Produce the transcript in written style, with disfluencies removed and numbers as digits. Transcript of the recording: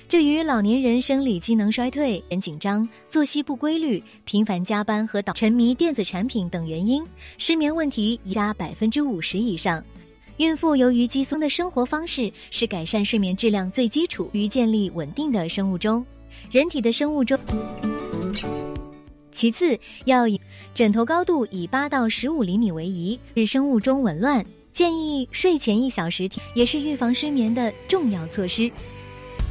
这与老年人生理机能衰退、人紧张、作息不规律、频繁加班和沉迷电子产品等原因，失眠问题加50%以上。孕妇由于鸡松的生活方式是改善睡眠质量最基础与建立稳定的生物钟，人体的生物钟。其次，要以枕头高度以8到15厘米为宜，使生物钟紊乱。建议睡前1小时也是预防失眠的重要措施。